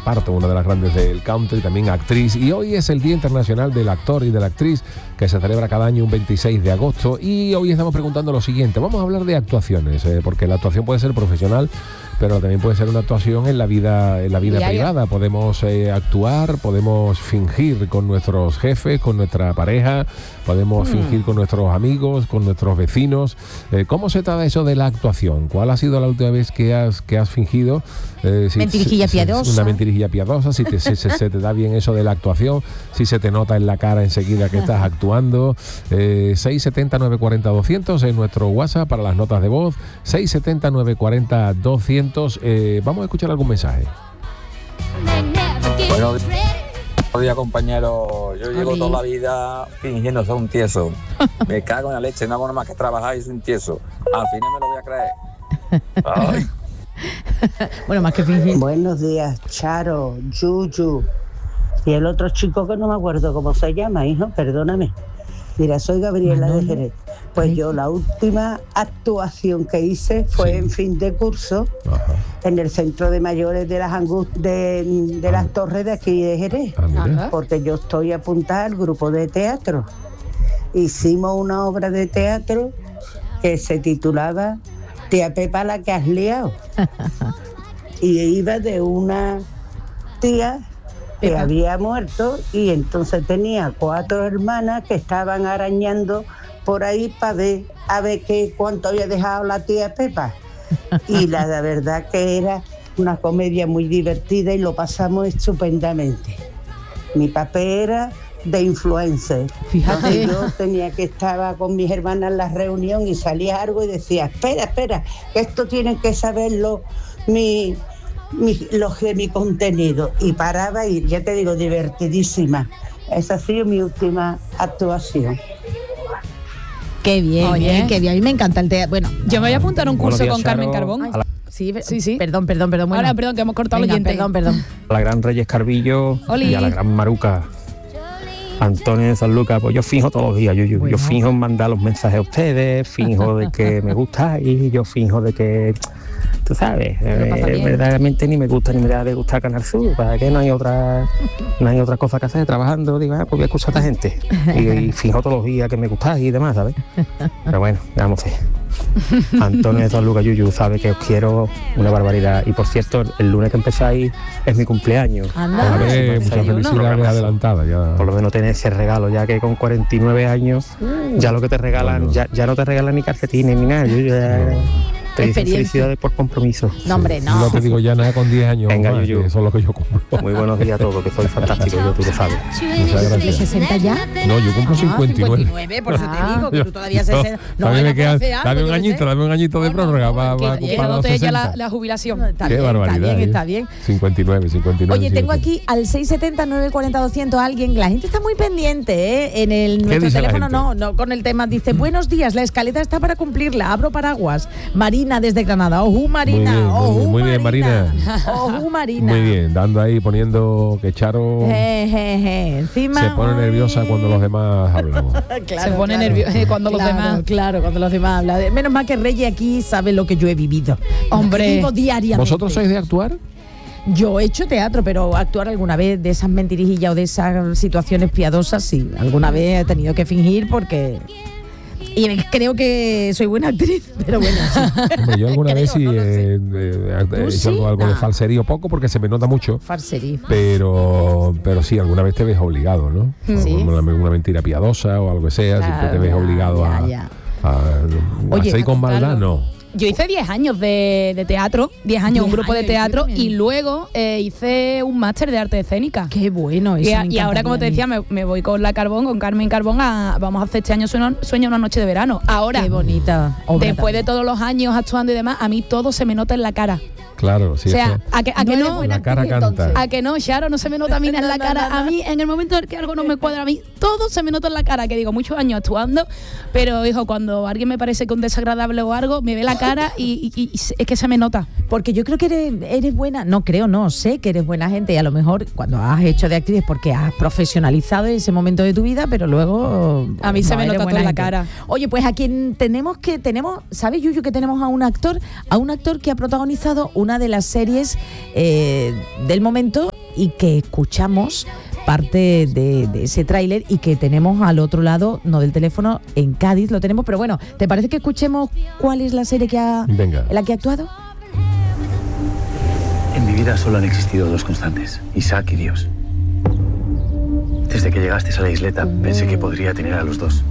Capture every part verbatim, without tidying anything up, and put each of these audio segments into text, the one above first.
Parton, una de las grandes del country, también actriz. Y hoy es el Día Internacional del Actor y de la Actriz, que se celebra cada año un veintiséis de agosto. Y hoy estamos preguntando lo siguiente. Vamos a hablar de actuaciones, eh, porque la actuación puede ser profesional, pero también puede ser una actuación en la vida, en la vida privada. Podemos eh, actuar, podemos fingir con nuestros jefes, con nuestra pareja, podemos mm. fingir con nuestros amigos, con nuestros vecinos. Eh, ¿Cómo se trata eso de la actuación? ¿Cuál ha sido la última vez que has, que has fingido? Eh, si, mentirijilla si, piadosa. Una mentirijilla piadosa, si, te, si se, se te da bien eso de la actuación, si se te nota en la cara enseguida que estás actuando. Eh, seis siete cero, nueve cuatro cero, doscientos en nuestro WhatsApp para las notas de voz. seis siete cero, nueve cuatro cero, doscientos. Eh, vamos a escuchar algún mensaje. Buenos días, compañero. Yo llevo toda la vida fingiendo ser un tieso. Me cago en la leche, no hago nada más que trabajar y soy un tieso. Al final me lo voy a creer. Ay. Bueno, más que fingir. Buenos días, Charo, Yuyu y el otro chico que no me acuerdo cómo se llama, hijo, perdóname. Mira, soy Gabriela Manolo. de Jerez. Pues Ay. yo la última actuación que hice fue sí. en fin de curso. Ajá. En el centro de mayores de las Angus de, de ah. las Torres de aquí de Jerez. Ah, porque yo estoy apuntada al grupo de teatro. Hicimos una obra de teatro que se titulaba Tía Pepa la que has liado. Y iba de una tía que Pepa. había muerto y entonces tenía cuatro hermanas que estaban arañando por ahí para ver a ver qué cuánto había dejado la tía Pepa. Y la, la verdad que era una comedia muy divertida y lo pasamos estupendamente. Mi papel era de influencer. Fíjate. Entonces yo tenía que estar con mis hermanas en la reunión y salía algo y decía, espera, espera, que esto tienen que saberlo mi, mi, los de mi contenido. Y paraba y ya te digo, divertidísima. Esa ha sido mi última actuación. Qué bien, Oye, bien, qué bien. A mí me encanta el teatro. Bueno, yo me voy a apuntar a un curso días, con Carmen Charo. Carbón. La... Sí, sí, sí. Perdón, perdón, perdón. Bueno. Ahora, perdón, que hemos cortado Venga, el oyente. Perdón, perdón. A la gran Reyes Carbillo Oli. y a la gran Maruca. Antonio de San Lucas, pues yo fijo todos los días, yo, yo, bueno. yo fijo en mandar los mensajes a ustedes, fijo de que me gustáis, yo fijo de que, tú sabes, eh, verdaderamente ni me gusta ni me da de gustar Canal Sur, para que no hay otra no hay otra cosa que hacer trabajando, digo, ah, pues voy a escuchar a esta gente, y, y fijo todos los días que me gustáis y demás, ¿sabes? Pero bueno, vamos a ver. Antonio de San Lucas, Yuyu, sabe que os quiero una barbaridad. Y por cierto, el lunes que empezáis es mi cumpleaños. Anda, ver, muchas felicidades adelantadas. Ya. Por lo menos tener ese regalo, ya que con cuarenta y nueve años, uh, ya lo que te regalan, bueno. ya, ya no te regalan ni calcetines ni nada. Yo ya, no. Te dicen felicidades por compromiso. No, hombre, no. No te digo ya nada con diez años. Venga, más, Yuyu. Eso es lo que yo cumplo. Muy buenos días a todos, que soy fantástico, yo tú lo sabes. Muchas gracias. ¿De sesenta ya? No, yo cumplo ah, cincuenta y nueve. cincuenta y nueve, por eso te digo, que tú todavía sesenta. No, no, me queda, dame un añito, dame un añito de prórroga para pa, pa los sesenta. Ya la, la jubilación. Está Qué bien, barbaridad. Está bien, está bien. cincuenta y nueve, cincuenta y nueve. Oye, tengo aquí al seis siete cero, nueve cuatro cero, doscientos alguien. La gente está muy pendiente, ¿eh? En el nuestro teléfono no, no con el tema. Dice, buenos días, la escaleta está para cumplirla. Abro paraguas. Marina desde Granada. Ojú, Marina. Muy bien, muy bien, Marina. Ojú, Marina. Muy bien, dando ahí, poniendo que Charo je, je, je. Encima, se pone nerviosa cuando los demás hablamos. Claro, se pone claro. nerviosa cuando los claro, demás. Claro, cuando los demás hablan. Menos mal que Reyes aquí sabe lo que yo he vivido. Hombre, que vivo diariamente. ¿Vosotros sois de actuar? Yo he hecho teatro, pero actuar alguna vez de esas mentirijillas o de esas situaciones piadosas, sí. Alguna vez he tenido que fingir porque... Y creo que soy buena actriz, pero bueno. Sí. Hombre, yo alguna creo, vez sí no eh, eh, he hecho sí? algo, algo nah. de falserío, poco porque se me nota mucho. Falserío. Pero, pero sí, alguna vez te ves obligado, ¿no? ¿Sí? Una, una mentira piadosa o algo que sea, claro, siempre te ves obligado ya, a, ya. a, a, a Oye, hacer con maldad, no. Yo hice diez años de, de teatro, diez años, un grupo de teatro, y luego eh, hice un máster de arte escénica. Qué bueno. Eso y, y ahora, como te decía, me, me voy con la Carbón, con Carmen Carbón, a, vamos a hacer este año Sueño, sueño una noche de verano. Ahora, qué bonita obra después también. de todos los años actuando y demás, a mí todo se me nota en la cara. Claro, sí. O sea, a que, a que no, no, la cara canta. A que no, Charo, no se me nota a mí en la cara. A mí, en el momento en que algo no me cuadra, a mí todo se me nota en la cara. Que digo, muchos años actuando, pero hijo, cuando alguien me parece que un desagradable o algo, me ve la cara y, y, y es que se me nota. Porque yo creo que eres, eres buena, no creo, no, sé que eres buena gente y a lo mejor cuando has hecho de actriz es porque has profesionalizado ese momento de tu vida, pero luego... A mí no, se me nota todo en la cara. Oye, pues a quien tenemos que, tenemos, ¿sabes, Yuyu, que tenemos a un actor, a un actor que ha protagonizado una de las series Eh, del momento y que escuchamos parte de, de ese tráiler y que tenemos al otro lado, no del teléfono, en Cádiz lo tenemos, pero bueno, ¿te parece que escuchemos cuál es la serie que ha, Venga. en la que ha actuado? En mi vida solo han existido dos constantes, Isaac y Dios. Desde que llegaste a la isleta pensé que podría tener a los dos.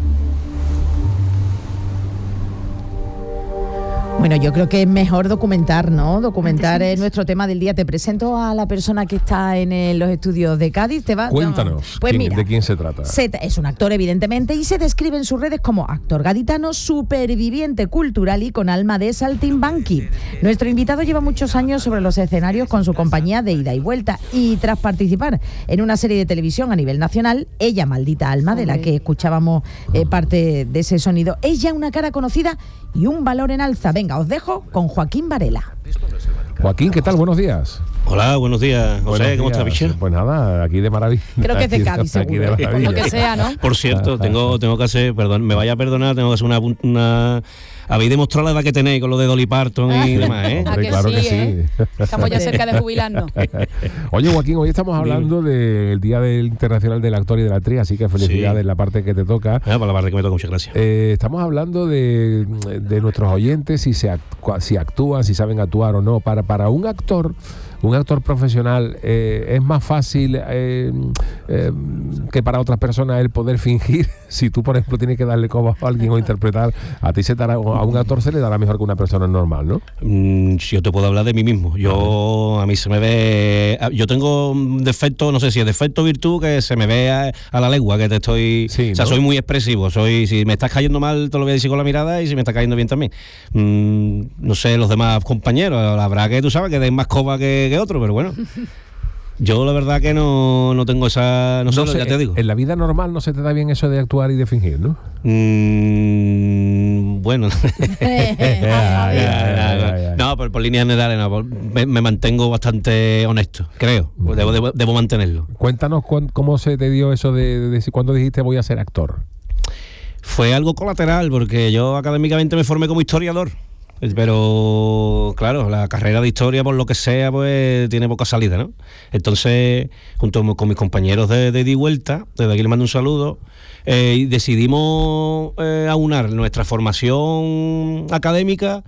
Bueno, yo creo que es mejor documentar, ¿no? Documentar es nuestro tema del día. Te presento a la persona que está en el, los estudios de Cádiz. ¿Te va? Cuéntanos, No. Pues ¿quién, mira, ¿de quién se trata? Se, es un actor, evidentemente, y se describe en sus redes como actor gaditano, superviviente cultural y con alma de saltimbanqui. Nuestro invitado lleva muchos años sobre los escenarios con su compañía de ida y vuelta, y tras participar en una serie de televisión a nivel nacional, Ella, maldita alma, de la que escuchábamos eh, parte de ese sonido, es ya una cara conocida y un valor en alza. Venga, os dejo con Joaquín Varela. Joaquín, ¿qué tal? Buenos días. Hola, buenos días, José, Buenos ¿cómo días. estás, bicho? Pues nada, aquí de maravilla. Creo que es de Aquí Cádiz, aquí de seguro. maravilla. Lo que sea, ¿no? Por cierto, tengo, tengo que hacer, perdón, me vaya a perdonar, tengo que hacer una... una habéis demostrado la edad que tenéis con lo de Dolly Parton y demás, ¿eh? ¿A que claro sí, que sí. eh? Estamos ya cerca de jubilarnos. Oye, Joaquín, hoy estamos hablando del Día del Internacional del Actor y de la Actriz, así que felicidades Sí. en la parte que te toca. Ah, para la parte que me toca, muchas gracias. Eh, estamos hablando de, de nuestros oyentes, si, se actúa, si actúan, si saben actuar o no. Para, para un actor, un actor profesional, eh, es más fácil eh, eh, que para otras personas el poder fingir. Si tú, por ejemplo, tienes que darle coba a alguien o interpretar, a ti se te hará, a un actor se le dará mejor que una persona normal, ¿no? Mm, yo te puedo hablar de mí mismo. Yo, a mí se me ve... Yo tengo un defecto, no sé si es defecto o virtud, que se me ve a, a la legua, que te estoy... Sí, o sea, ¿no? soy muy expresivo. Soy, si me estás cayendo mal, te lo voy a decir con la mirada, y si me está cayendo bien también. Mm, no sé, los demás compañeros, la verdad que tú sabes que den más coba que, que otro, pero bueno... Yo la verdad que no, no tengo esa... No, sé, No sé, ya te digo. En la vida normal no se te da bien eso de actuar y de fingir, ¿no? Mm, bueno. Ya, ya, ya, ya. No, por, por líneas generales no, por- me, me mantengo bastante honesto, creo. Pues debo, debo, debo mantenerlo. Cuéntanos cuán- cómo se te dio eso de, de, de si- cuando dijiste voy a ser actor. Fue algo colateral, porque yo académicamente me formé como historiador. Pero claro, la carrera de historia, por lo que sea, pues tiene poca salida, ¿no? Entonces, junto con mis compañeros de, de Di Vuelta, desde aquí les mando un saludo, eh, y decidimos eh, aunar nuestra formación académica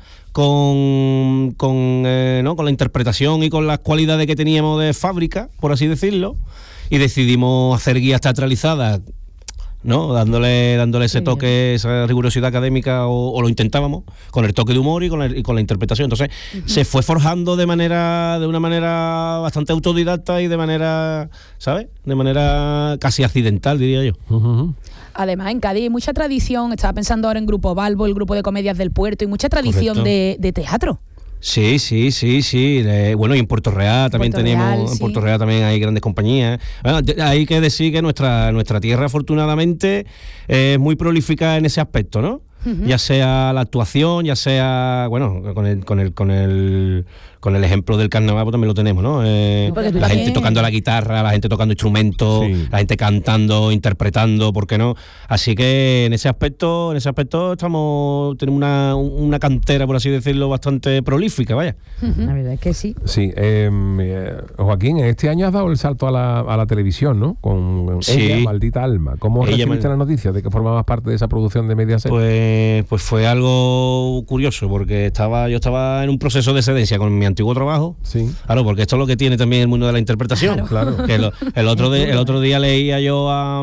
con, con, eh, ¿no? con la interpretación y con las cualidades que teníamos de fábrica, por así decirlo, y decidimos hacer guías teatralizadas, ¿no? Dándole, dándole ese toque, esa rigurosidad académica, o, o lo intentábamos, con el toque de humor y con, el, y con la interpretación. Entonces, uh-huh. se fue forjando de manera, de una manera bastante autodidacta y de manera, ¿sabes? De manera casi accidental, diría yo. Uh-huh. Además, en Cádiz hay mucha tradición, estaba pensando ahora en Grupo Balbo, el grupo de comedias del puerto, y mucha tradición de, de teatro. Sí, sí, sí, sí. Eh, bueno, y en Puerto Real también Puerto tenemos, Real, en sí. Puerto Real también hay grandes compañías. Bueno, hay que decir que nuestra, nuestra tierra, afortunadamente, es muy prolífica en ese aspecto, ¿no? Uh-huh. Ya sea la actuación, ya sea, bueno, con el, con el, con el, con el ejemplo del carnaval, pues también lo tenemos, ¿no? Eh, Sí, la gente tocando la guitarra, la gente tocando instrumentos, sí. la gente cantando, interpretando, ¿por qué no? Así que en ese aspecto, en ese aspecto estamos, tenemos una, una cantera, por así decirlo, bastante prolífica, vaya. Uh-huh. La verdad es que sí. Sí, eh, eh, Joaquín, este año has dado el salto a la, a la televisión, ¿no? Con sí. Ella, maldita alma. ¿Cómo Ella recibiste mal... la noticia de que formabas parte de esa producción de Mediaset? Pues pues fue algo curioso, porque estaba yo estaba en un proceso de excedencia con mi antiguo trabajo. Sí. Claro, porque esto es lo que tiene también el mundo de la interpretación. Claro. Que lo, el, otro de, el otro día leía yo a,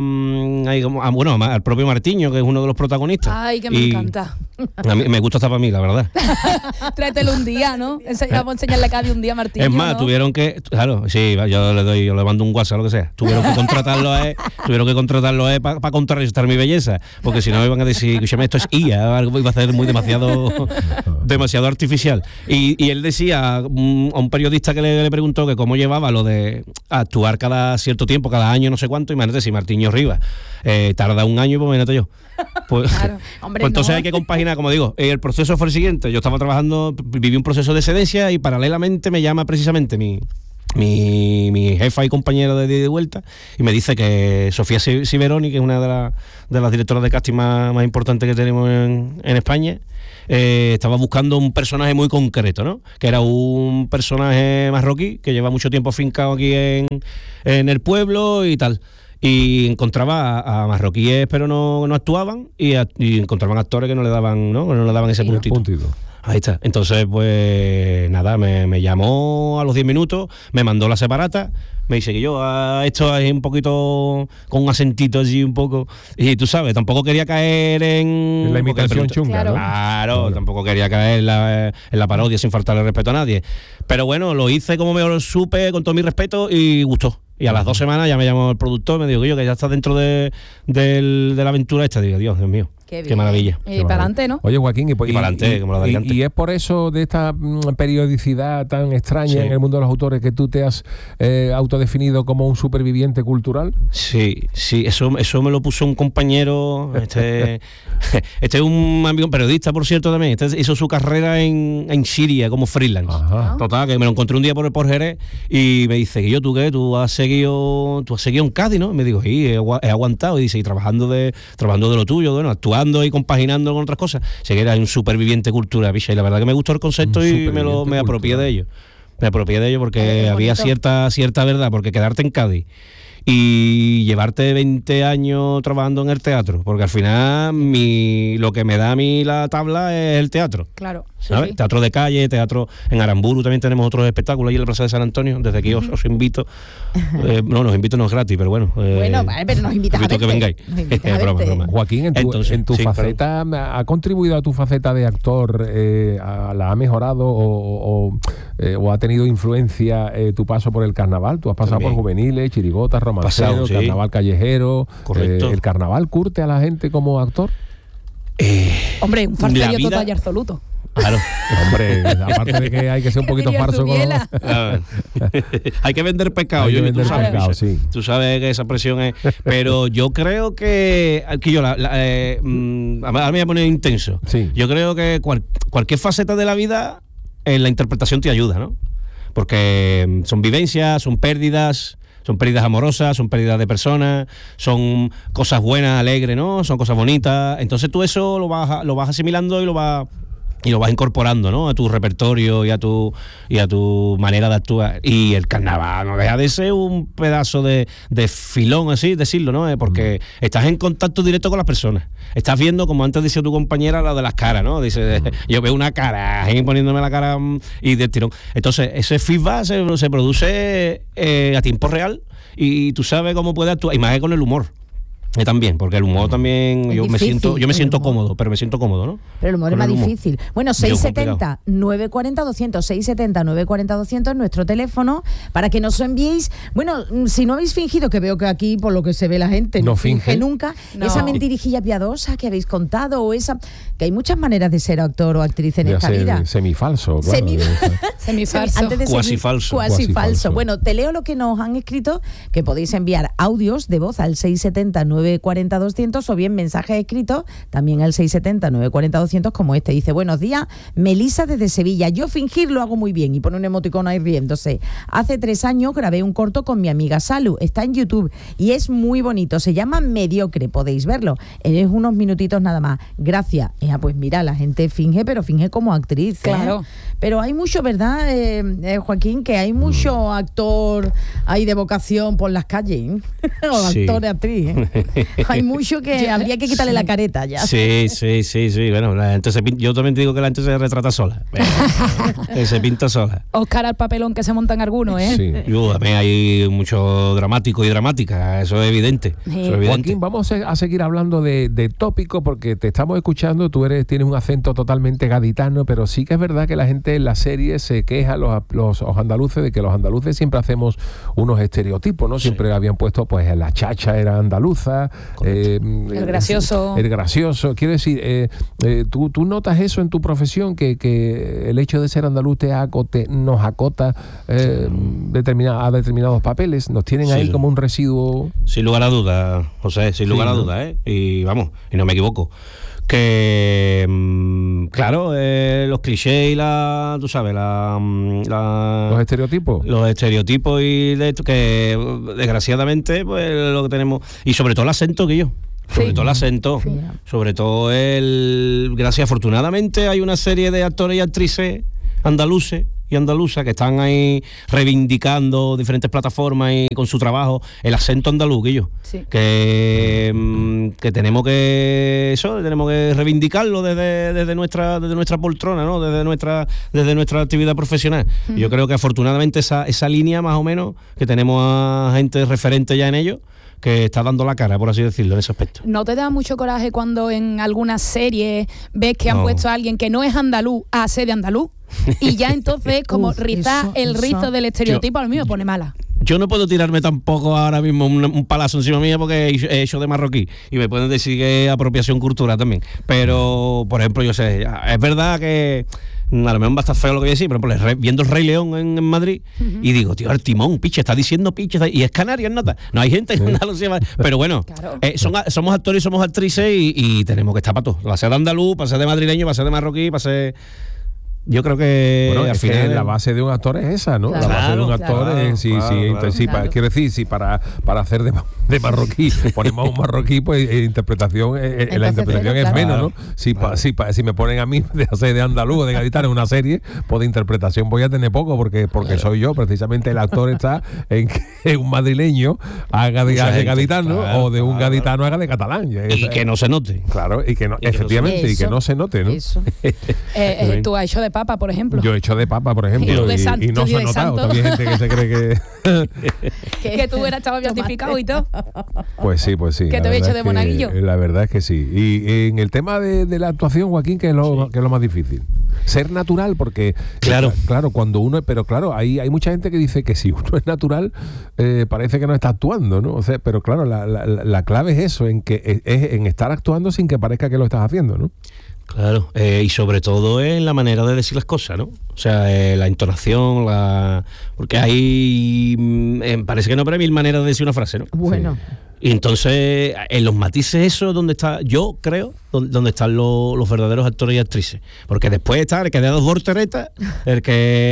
a, bueno, al propio Martiño, que es uno de los protagonistas. Ay, que me y encanta. A mí me gusta hasta para mí, la verdad. Tráetelo un día, ¿no? Ense- Vamos a enseñarle a Cádiz un día a Martiño, Es más, ¿no? tuvieron que, claro, sí, yo le doy, yo le mando un WhatsApp, lo que sea. Tuvieron que contratarlo a él, tuvieron que contratarlo a él para pa contrarrestar mi belleza, porque si no me iban a decir, escúchame, esto es I A, algo iba a ser muy demasiado, demasiado artificial. Y, y él decía um, a un periodista que le, le preguntó que cómo llevaba lo de actuar cada cierto tiempo, cada año, no sé cuánto. Imagínate si Martiño Rivas eh, tarda un año, pues imagínate yo. Pues, Claro. Hombre, pues entonces no. hay que compaginar, como digo, el proceso fue el siguiente. Yo estaba trabajando, viví un proceso de excedencia y paralelamente me llama precisamente mi, mi, mi jefa y compañera de De Vuelta y me dice que Sofía Siveroni, que es una de, la, de las directoras de casting más, más importantes que tenemos en, en España, eh, estaba buscando un personaje muy concreto, ¿no? Que era un personaje marroquí que lleva mucho tiempo afincado aquí en, en el pueblo y tal. Y encontraba a, a marroquíes pero no, no actuaban y, a, y encontraban actores que no le daban, ¿no? Que no le daban ese puntito. puntito. Ahí está. Entonces, pues nada, me, me llamó a los diez minutos, me mandó la separata, me dice que yo, ah, esto es un poquito, con un acentito así un poco, y tú sabes, tampoco quería caer en... En la imitación chunga, claro. ¿no? Claro, claro, tampoco quería caer en la, en la parodia sin faltarle respeto a nadie. Pero bueno, lo hice como me lo supe, con todo mi respeto, y gustó. Y a las dos semanas ya me llamó el productor y me dijo que yo, que ya está dentro de, de, de la aventura esta. Digo, Dios, Dios mío. Qué, Qué maravilla. Y para adelante, ¿no? Oye, Joaquín, y, y para adelante, como la de y, y es por eso de esta mm, periodicidad tan extraña sí. en el mundo de los autores que tú te has eh, autodefinido como un superviviente cultural. Sí, sí, eso, eso me lo puso un compañero, este, este es un amigo periodista, por cierto, también. Este hizo su carrera en, en Siria como freelance. Ajá. Total, que me lo encontré un día por, por Jerez y me dice que yo, ¿tú qué? ¿Tú has seguido, tú has seguido en Cádiz, no? Y me digo, sí, he, he aguantado. Y dice, y trabajando de, trabajando de lo tuyo, bueno, actuando y compaginando con otras cosas. Sé que era un superviviente cultura, bicha, y la verdad que me gustó el concepto y me lo me apropié de ello. Me apropié de ello porque Ay, había cierta cierta verdad, porque quedarte en Cádiz y llevarte veinte años trabajando en el teatro, porque al final mi lo que me da a mí la tabla es el teatro. Claro. ¿Sabes? Sí. Teatro de calle, teatro en Aramburu, también tenemos otros espectáculos ahí en la Plaza de San Antonio. Desde aquí os, os invito. Eh, no, nos invito no es gratis, pero bueno. Eh, bueno, vale, pero nos invitas a verte. Que vengáis. Invitas a broma, broma. Joaquín, en tu, Entonces, en tu sí, faceta, perdón. ¿ha contribuido a tu faceta de actor? Eh, a, ¿La ha mejorado o, o, eh, o ha tenido influencia eh, tu paso por el carnaval? Tú has pasado también por juveniles, chirigotas, romanceros, pasado, sí. carnaval callejero. Correcto. Eh, ¿El carnaval curte a la gente como actor? Eh, Hombre, un farcillo vida... total y absoluto. Claro. Hombre, aparte de que hay que ser un poquito farso con hay que vender pescado. Hay que yo, vender tú sabes, pescado, sí. Tú sabes que esa presión es... Pero yo creo que... que yo la, la, eh, ahora me voy a poner intenso. Sí. Yo creo que cual, cualquier faceta de la vida, en la interpretación te ayuda, ¿no? Porque son vivencias, son pérdidas... Son pérdidas amorosas, son pérdidas de personas, son cosas buenas, alegres, ¿no? Son cosas bonitas. Entonces tú eso lo vas, lo vas asimilando y lo vas... y lo vas incorporando, ¿no? A tu repertorio y a tu y a tu manera de actuar. Y el carnaval no deja de ser un pedazo de, de filón, así decirlo, ¿no? Porque mm. estás en contacto directo con las personas. Estás viendo, como antes decía tu compañera, lo de las caras, ¿no? Dice, mm. yo veo una cara, ahí poniéndome la cara y de tirón. Entonces, ese feedback se, se produce eh, a tiempo real y tú sabes cómo puede actuar, y más que con el humor. Eh, también, porque el humor también, es yo difícil, me siento yo me siento humor. cómodo, pero me siento cómodo, ¿no? Pero el humor Con es más el humor. difícil. Bueno, seiscientos setenta, novecientos cuarenta, doscientos, seiscientos setenta, novecientos cuarenta, doscientos es nuestro teléfono para que nos enviéis. Bueno, si no habéis fingido, que veo que aquí, por lo que se ve la gente, no, no finge, finge nunca, no. esa mentirijilla piadosa que habéis contado, o esa, que hay muchas maneras de ser actor o actriz en de esta vida. Semifalso, claro. Semi semifalso. Antes de cuasi falso. Cuasi falso. Bueno, te leo lo que nos han escrito, que podéis enviar audios de voz al seiscientos setenta, novecientos cuarenta, doscientos o bien mensajes escritos también al seiscientos setenta, novecientos cuarenta, doscientos, como este. Dice, buenos días, Melisa desde Sevilla. Yo fingir lo hago muy bien, y pone un emoticono ahí riéndose. Hace tres años grabé un corto con mi amiga Salu. Está en YouTube y es muy bonito. Se llama Mediocre, podéis verlo. Es unos minutitos nada más. Gracias. Eh, pues mira, la gente finge, pero finge como actriz. Claro. ¿eh? Pero hay mucho, ¿verdad, eh, eh, Joaquín? Que hay mucho actor ahí de vocación por las calles. o sí. actor de actriz. ¿eh? Hay mucho que habría que quitarle sí. la careta ya. Sí, sí, sí, sí. Bueno, la gente se pinta, yo también te digo que la gente se retrata sola. se pinta sola. Oscar al papelón que se montan algunos, ¿eh? Sí. Yo, también hay mucho dramático y dramática, eso es evidente. Sí. Eso es evidente. Joaquín, vamos a seguir hablando de, de tópico, porque te estamos escuchando, tú eres tienes un acento totalmente gaditano, pero sí que es verdad que la gente en la serie se queja, los, los, los andaluces, de que los andaluces siempre hacemos unos estereotipos, ¿no? Siempre sí. habían puesto, pues, la chacha era andaluza, eh, el gracioso. El, el gracioso. Quiero decir, eh, eh, ¿tú, ¿tú notas eso en tu profesión? Que, que el hecho de ser andaluz te acote, nos acota eh, determina, a determinados papeles, nos tienen sí. ahí como un residuo. Sin lugar a dudas, José, sin lugar sí, a dudas, ¿no? ¿eh? Y vamos, y no me equivoco. Que claro, eh, los clichés y la, tú sabes, la, la los estereotipos, los estereotipos y de esto, que desgraciadamente pues lo que tenemos, y sobre todo el acento que yo, Sobre Sí. todo el acento, Sí. sobre todo el... Gracias, afortunadamente hay una serie de actores y actrices andaluces y andaluzas que están ahí reivindicando diferentes plataformas y con su trabajo el acento andaluz, que yo Sí. que, mm, que tenemos que eso tenemos que reivindicarlo desde, desde nuestra desde nuestra poltrona, ¿no? desde nuestra desde nuestra actividad profesional. Mm. Yo creo que afortunadamente esa, esa línea más o menos que tenemos a gente referente ya en ello que está dando la cara, por así decirlo, en ese aspecto. ¿No te da mucho coraje cuando en alguna serie ves que han No. puesto a alguien que no es andaluz a ser de andaluz? Y ya entonces, como Uf, rizar eso, el eso. rizo del estereotipo, a mí me pone mala. Yo no puedo tirarme tampoco ahora mismo un, un palazo encima mía porque he he hecho de marroquí y me pueden decir que es apropiación cultural también. Pero, por ejemplo, yo sé, es verdad que a lo mejor va a estar feo lo que voy a decir, pero por ejemplo, viendo el Rey León en, en Madrid uh-huh. y digo, tío, el timón, piche, está diciendo piche, y es canario en nota. No hay gente en Andalucía, pero bueno, claro. eh, son, somos actores y somos actrices y, y tenemos que estar para todo. Va a ser de andaluz, va a ser de madrileño, va a ser de marroquí, va a ser... Yo creo que bueno, al es final que la base de un actor es esa, ¿no? Claro. La base de un Claro, actor claro, es sí, claro, sí, claro. entonces, sí, Claro. para, quiero decir, si para, para hacer de, de marroquí ponemos un marroquí, pues eh, interpretación, eh, eh, la Entonces, interpretación claro, es claro. menos, ¿no? Si, pa- si, pa- si me ponen a mí de hacer de andaluz o de gaditano en una serie, pues de interpretación voy a tener poco, porque porque soy yo, precisamente el actor está en que un madrileño haga de, Mucha de gente, gaditano claro, o de un claro. gaditano haga de catalán. Y Esa- que no se note. Claro, y que no, y que no se- efectivamente, y que Eso, no se note, ¿no? Eso. Eh, eh, tú has hecho de papa, por ejemplo. Yo he hecho de papa, por ejemplo, Y tú de y, santo, y no y se ha de notado. santo. Todavía hay gente que se cree que... que, que tú eras estaba beatificado y todo. Pues sí, pues sí. Que la te había verdad hecho de es que- monaguillo. La verdad es que sí. Y en el tema de, de la actuación, Joaquín, que es lo, que es lo más difícil. Ser natural, porque... Claro. Claro, cuando uno... Pero claro, hay, hay mucha gente que dice que si uno es natural, eh, parece que no está actuando, ¿no? O sea, pero claro, la, la, la clave es eso, en que es, es en estar actuando sin que parezca que lo estás haciendo, ¿no? Claro, eh, y sobre todo en la manera de decir las cosas, ¿no? O sea, eh, la entonación, la... porque hay... mm, eh, parece que no, pero hay mil maneras de decir una frase, ¿no? Bueno. Y entonces, en los matices eso, donde está, yo creo, donde, donde están los, los verdaderos actores y actrices. Porque después está el que da dos volteretas, el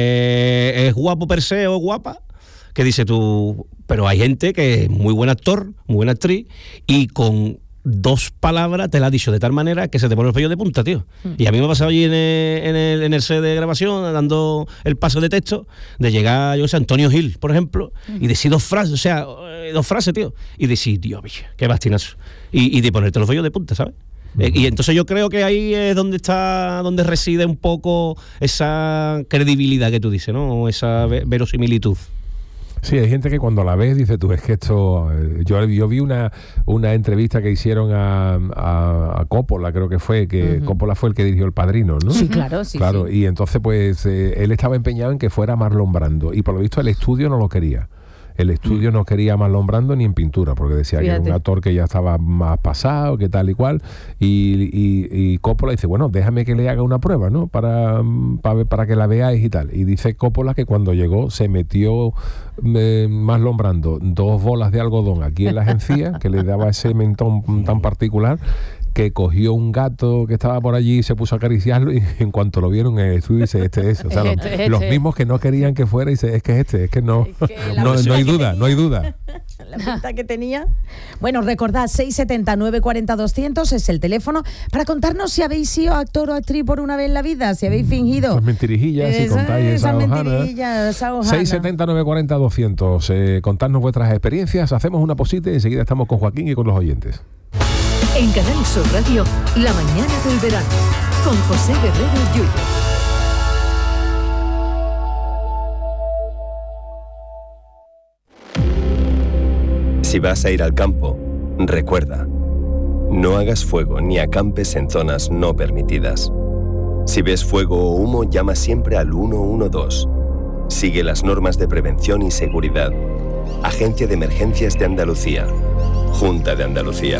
que es guapo per se o guapa, que dice tú... Pero hay gente que es muy buen actor, muy buena actriz, y con dos palabras te la ha dicho de tal manera que se te pone el pello de punta, tío. Mm. Y a mí me ha pasado allí en el, en el, en el set de grabación, dando el paso de texto, de llegar, yo qué sé, Antonio Gil, por ejemplo, mm. y decir dos frases, o sea, dos frases, tío, y decir, tío, bicho, qué bastinazo. Y, y de ponerte los pellos de punta, ¿sabes? Mm. Eh, y entonces yo creo que ahí es donde está, donde reside un poco esa credibilidad que tú dices, ¿no? Esa verosimilitud. Sí, hay gente que cuando la ves dice tú, es que esto... Yo, yo vi una, una entrevista que hicieron a, a, a Coppola, creo que fue, que uh-huh. Coppola fue el que dirigió El Padrino, ¿no? Sí, claro, sí. Claro, sí. Y entonces pues eh, él estaba empeñado en que fuera Marlon Brando y por lo visto el estudio no lo quería. El estudio no quería a Marlon Brando ni en pintura, porque decía Fíjate. que era un actor que ya estaba más pasado, que tal y cual. Y, y, y Coppola dice, bueno, déjame que le haga una prueba, ¿no? Para, para, para que la veáis y tal. Y dice Coppola que cuando llegó se metió eh, Marlon Brando dos bolas de algodón aquí en las encías, que le daba ese mentón tan particular, que cogió un gato que estaba por allí y se puso a acariciarlo y en cuanto lo vieron en el estudio dice, este es, o sea, este, los, este. los mismos que no querían que fuera y dice, es que es este, es que no, es que no, no hay duda, tenía, no hay duda. La pinta que tenía. Bueno, recordad, seis setenta, nueve cuarenta, doscientos es el teléfono para contarnos si habéis sido actor o actriz por una vez en la vida, si habéis fingido. Esas mentirijillas, si contáis esa mentirijillas, esa hojana. seis setenta, nueve cuarenta, doscientos eh, contadnos vuestras experiencias, hacemos una posita y enseguida estamos con Joaquín y con los oyentes. En Canal Sur Radio, La Mañana del Verano, con José Guerrero Yuyo. Si vas a ir al campo, recuerda, no hagas fuego ni acampes en zonas no permitidas. Si ves fuego o humo, llama siempre al uno uno dos. Sigue las normas de prevención y seguridad. Agencia de Emergencias de Andalucía. Junta de Andalucía.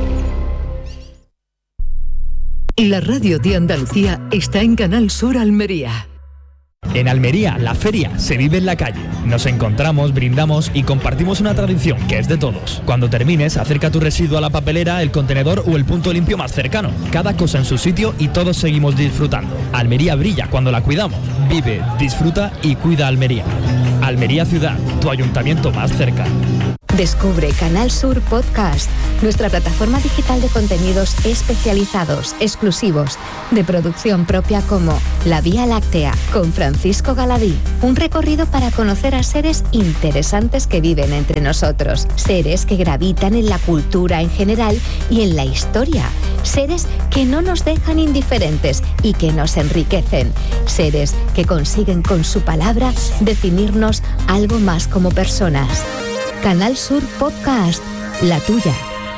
La radio de Andalucía está en Canal Sur Almería. En Almería, la feria se vive en la calle. Nos encontramos, brindamos y compartimos una tradición que es de todos. Cuando termines, acerca tu residuo a la papelera, el contenedor o el punto limpio más cercano. Cada cosa en su sitio y todos seguimos disfrutando. Almería brilla cuando la cuidamos. Vive, disfruta y cuida Almería. Almería Ciudad, tu ayuntamiento más cerca. Descubre Canal Sur Podcast, nuestra plataforma digital de contenidos especializados, exclusivos, de producción propia como La Vía Láctea, con Francisco Galadí. Un recorrido para conocer a seres interesantes que viven entre nosotros. Seres que gravitan en la cultura en general y en la historia. Seres que no nos dejan indiferentes y que nos enriquecen. Seres que consiguen con su palabra definirnos algo más como personas. Canal Sur Podcast, la tuya.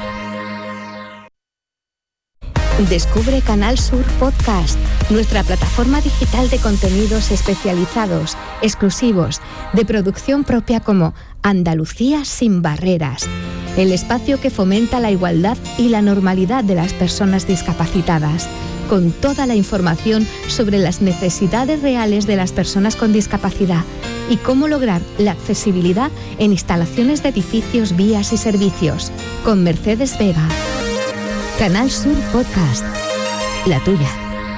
Descubre Canal Sur Podcast, nuestra plataforma digital de contenidos especializados, exclusivos, de producción propia como Andalucía sin barreras, el espacio que fomenta la igualdad y la normalidad de las personas discapacitadas, con toda la información sobre las necesidades reales de las personas con discapacidad y cómo lograr la accesibilidad en instalaciones de edificios, vías y servicios, con Mercedes Vega. Canal Sur Podcast, la tuya.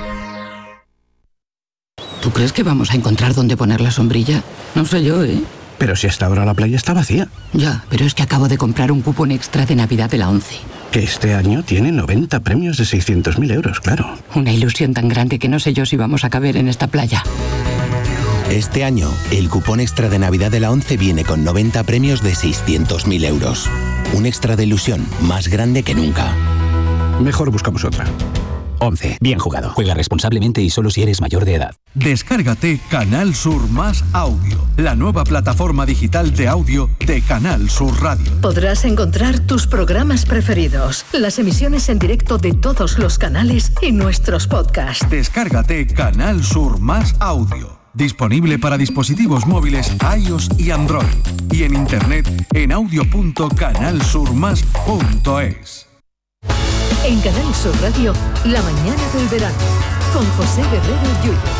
¿Tú crees que vamos a encontrar dónde poner la sombrilla? No sé yo, ¿eh? Pero si hasta ahora la playa está vacía. Ya, pero es que acabo de comprar un cupón extra de Navidad de la ONCE. Que este año tiene noventa premios de seiscientos mil euros, claro. Una ilusión tan grande que no sé yo si vamos a caber en esta playa. Este año, el cupón extra de Navidad de la ONCE viene con noventa premios de seiscientos mil euros. Un extra de ilusión más grande que nunca. Mejor buscamos otra. ONCE. Bien jugado. Juega responsablemente y solo si eres mayor de edad. Descárgate Canal Sur Más Audio, la nueva plataforma digital de audio de Canal Sur Radio. Podrás encontrar tus programas preferidos, las emisiones en directo de todos los canales y nuestros podcasts. Descárgate Canal Sur Más Audio. Disponible para dispositivos móviles iOS y Android. Y en internet en audio punto canal sur más punto es. En Canal Sur Radio, la mañana del verano, con José Guerrero Yuyu.